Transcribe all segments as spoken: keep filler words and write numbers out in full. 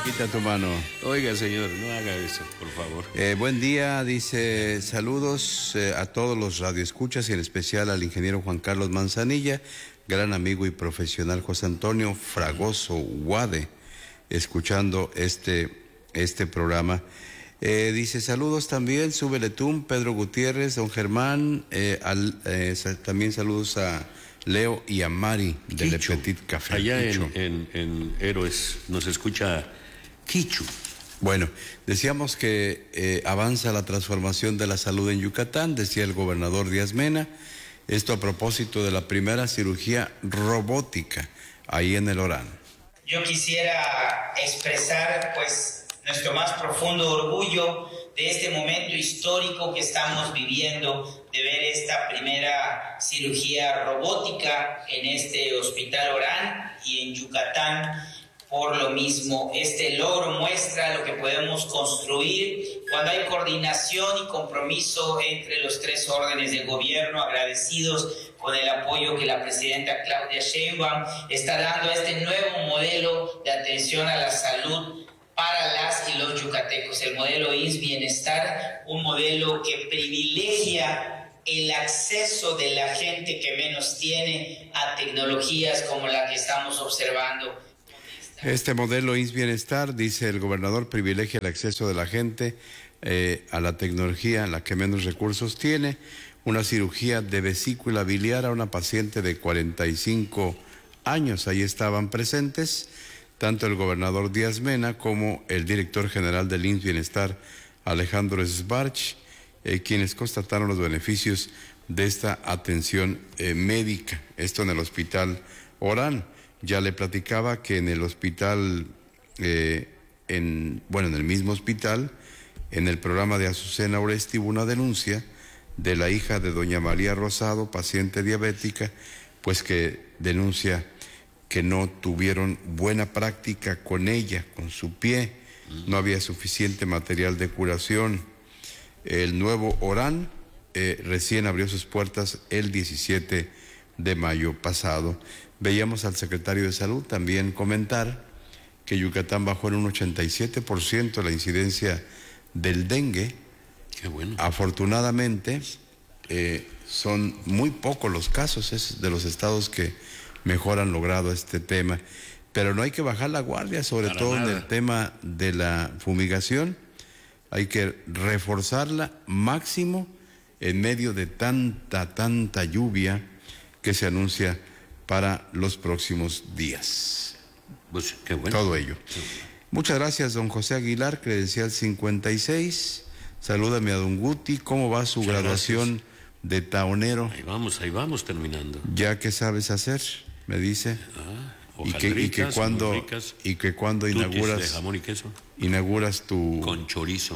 Quita tu mano. Oiga, señor, no haga eso, por favor. Eh, buen día, dice, saludos eh, a todos los radioescuchas y en especial al ingeniero Juan Carlos Manzanilla, gran amigo y profesional José Antonio Fragoso Guade, escuchando este, este programa. Eh, dice, saludos también, súbele tú, Pedro Gutiérrez, don Germán, eh, al, eh, también saludos a Leo y a Mari del Le Petit Café. Allá en, en, en Héroes nos escucha Quichu. Bueno, decíamos que eh, avanza la transformación de la salud en Yucatán, decía el gobernador Díaz Mena, esto a propósito de la primera cirugía robótica ahí en el Orán. Yo quisiera expresar pues nuestro más profundo orgullo de este momento histórico que estamos viviendo, de ver esta primera cirugía robótica en este Hospital Orán y en Yucatán. Por lo mismo, este logro muestra lo que podemos construir cuando hay coordinación y compromiso entre los tres órdenes de gobierno, agradecidos con el apoyo que la presidenta Claudia Sheinbaum está dando a este nuevo modelo de atención a la salud para las y los yucatecos. El modelo I M S S Bienestar, un modelo que privilegia el acceso de la gente que menos tiene a tecnologías como la que estamos observando. Este modelo I M S S Bienestar, dice el gobernador, privilegia el acceso de la gente eh, a la tecnología, la que menos recursos tiene. Una cirugía de vesícula biliar a una paciente de cuarenta y cinco años. Ahí estaban presentes tanto el gobernador Díaz Mena como el director general del I M S S Bienestar, Alejandro Sbarch, eh, quienes constataron los beneficios de esta atención eh, médica. Esto en el Hospital Orán. Ya le platicaba que en el hospital, eh, en, bueno, en el mismo hospital, en el programa de Azucena Oresti hubo una denuncia de la hija de doña María Rosado, paciente diabética, pues que denuncia que no tuvieron buena práctica con ella, con su pie, no había suficiente material de curación. El nuevo Orán eh, recién abrió sus puertas el diecisiete de mayo pasado. Veíamos al secretario de Salud también comentar que Yucatán bajó en un ochenta y siete por ciento la incidencia del dengue. Qué bueno. Afortunadamente, eh, son muy pocos los casos, es de los estados que mejor han logrado este tema. Pero no hay que bajar la guardia, sobre Para todo nada. en el tema de la fumigación. Hay que reforzarla máximo en medio de tanta, tanta lluvia que se anuncia para los próximos días. Pues qué bueno. Todo ello. Qué bueno. Muchas gracias, don José Aguilar, credencial cincuenta y seis. Salúdame a don Guti. ¿Cómo va su Muchas graduación gracias. de taonero? Ahí vamos, ahí vamos terminando. ¿Ya qué sabes hacer? Me dice. Ah, y que, y que cuando y que cuando inauguras de jamón y queso. Inauguras tu Con chorizo.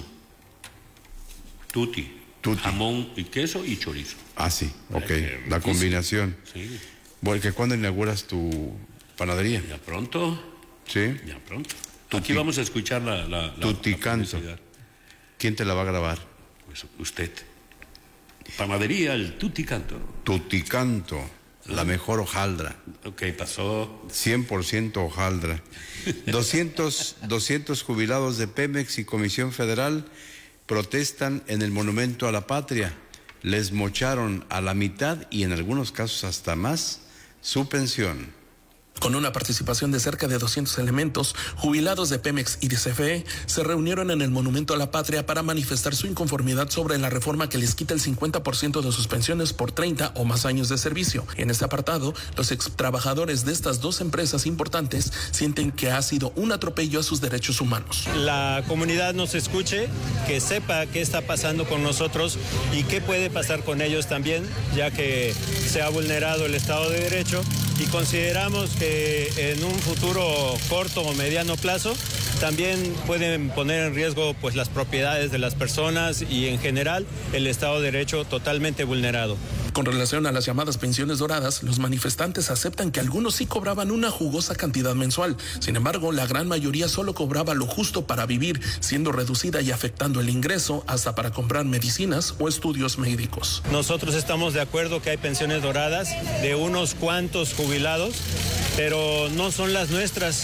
Tuti. Tuti. Jamón y queso y chorizo. Ah, sí, ok, Eh, la riquísimo. combinación. Sí. Bueno, que cuando inauguras tu panadería. Ya pronto, Sí. ya pronto. Tuti- Aquí vamos a escuchar la, la, la, Tuticanto. la publicidad. ¿Quién te la va a grabar? Pues usted. Panadería, el Tuticanto. Tuticanto, la mejor hojaldra. Ok, pasó. cien por ciento hojaldra. doscientos, doscientos jubilados de Pemex y Comisión Federal protestan en el Monumento a la Patria. Les mocharon a la mitad y en algunos casos hasta más su pensión. Con una participación de cerca de doscientos elementos, jubilados de Pemex y de C F E se reunieron en el Monumento a la Patria para manifestar su inconformidad sobre la reforma que les quita el cincuenta por ciento de sus pensiones por treinta o más años de servicio. En este apartado, los extrabajadores de estas dos empresas importantes sienten que ha sido un atropello a sus derechos humanos. La comunidad nos escuche, que sepa qué está pasando con nosotros y qué puede pasar con ellos también, ya que se ha vulnerado el Estado de Derecho, y consideramos que en un futuro corto o mediano plazo también pueden poner en riesgo pues las propiedades de las personas y en general el Estado de Derecho totalmente vulnerado. Con relación a las llamadas pensiones doradas, los manifestantes aceptan que algunos sí cobraban una jugosa cantidad mensual. Sin embargo, la gran mayoría solo cobraba lo justo para vivir, siendo reducida y afectando el ingreso hasta para comprar medicinas o estudios médicos. Nosotros estamos de acuerdo que hay pensiones doradas de unos cuantos jubilados, pero no son las nuestras.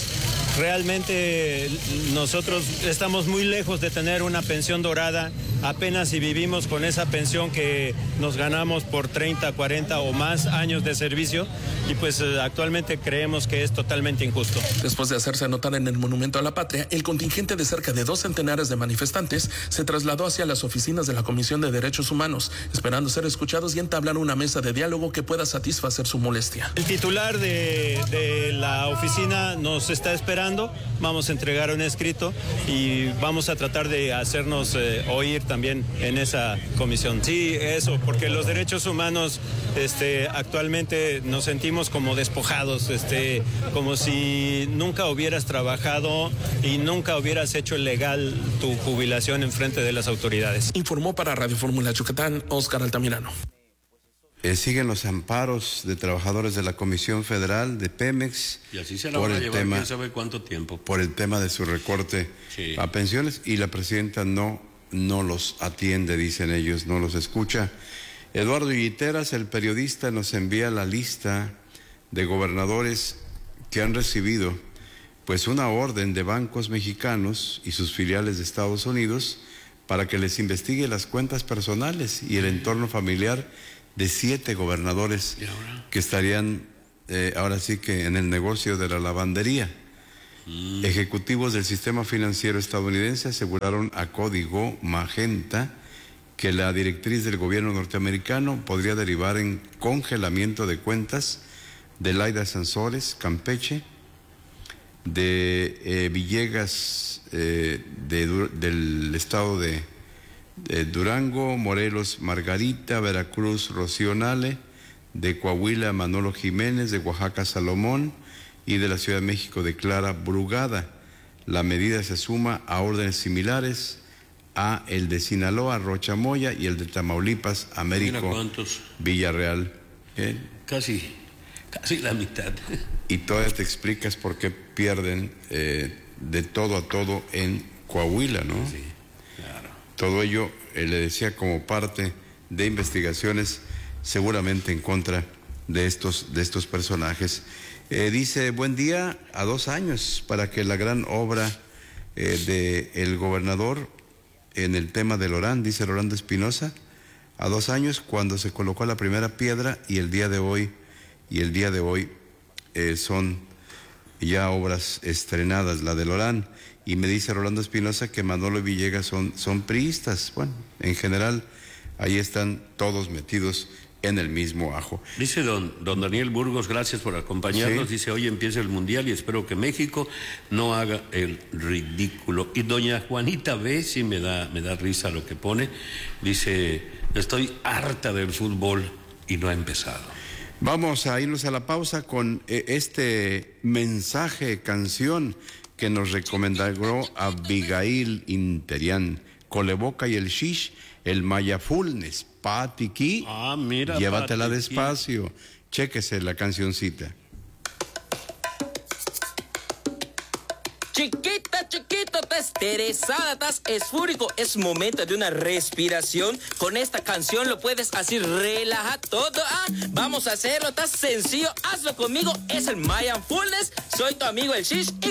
realmente nosotros estamos muy lejos de tener una pensión dorada, apenas si vivimos con esa pensión que nos ganamos por treinta, cuarenta o más años de servicio, y pues actualmente creemos que es totalmente injusto. Después de hacerse notar en el Monumento a la Patria, el contingente de cerca de dos centenares de manifestantes se trasladó hacia las oficinas de la Comisión de Derechos Humanos, esperando ser escuchados y entablar una mesa de diálogo que pueda satisfacer su molestia. El titular de, de la oficina nos está esperando, vamos a entregar un escrito y vamos a tratar de hacernos eh, oír también en esa comisión. Sí, eso, porque los derechos humanos este, actualmente nos sentimos como despojados, este, como si nunca hubieras trabajado y nunca hubieras hecho legal tu jubilación en frente de las autoridades. Informó para Radio Fórmula Yucatán, Oscar Altamirano. Eh, siguen los amparos de trabajadores de la Comisión Federal de Pemex y así se la por van a el llevar, tema, quién sabe cuánto tiempo. por el tema de su recorte sí. a pensiones, y la presidenta no, no los atiende, dicen ellos, no los escucha. Eduardo Guiteras, el periodista, nos envía la lista de gobernadores que han recibido pues una orden de bancos mexicanos y sus filiales de Estados Unidos para que les investigue las cuentas personales y el entorno familiar de siete gobernadores que estarían eh, ahora sí que en el negocio de la lavandería. Mm. Ejecutivos del sistema financiero estadounidense aseguraron a Código Magenta que la directriz del gobierno norteamericano podría derivar en congelamiento de cuentas de Laida Sansores, Campeche, de eh, Villegas eh, de, del estado de, de Durango, Morelos, Margarita, Veracruz, Rocío Nale, de Coahuila, Manolo Jiménez, de Oaxaca, Salomón, y de la Ciudad de México de Clara Brugada. La medida se suma a órdenes similares a el de Sinaloa, Rocha Moya, y el de Tamaulipas, Américo Villarreal. ¿Eh? Casi, casi la mitad. Y todavía te explicas por qué pierden eh, de todo a todo en Coahuila, ¿no? Sí, claro. Todo ello, eh, le decía, como parte de investigaciones seguramente en contra de estos, de estos personajes. Eh, dice, buen día, a dos años para que la gran obra eh, de el gobernador en el tema del Orán, dice Rolando Espinosa, a dos años cuando se colocó la primera piedra, y el día de hoy, y el día de hoy eh, son ya obras estrenadas, la del Orán. Y me dice Rolando Espinosa que Manolo y Villegas son, son priistas. Bueno, en general, ahí están todos metidos en el mismo ajo. Dice don, don Daniel Burgos, gracias por acompañarnos. Sí. Dice, hoy empieza el Mundial y espero que México no haga el ridículo. Y doña Juanita B, sí me da, me da risa lo que pone, dice, estoy harta del fútbol y no ha empezado. Vamos a irnos a la pausa con eh, este mensaje, canción que nos recomendó Abigail Interian, Coleboca y el Shish, el Mayafulnes, Patiqui, ah, mira, llévatela Patiqui. Despacio, chéquese la cancioncita. Chiquita, chiquito, estás estresada, estás esfúrico. Es momento de una respiración. Con esta canción lo puedes así relajar todo. Ah, vamos a hacerlo, está sencillo. Hazlo conmigo. Es el Mindfulness. Soy tu amigo el Shish y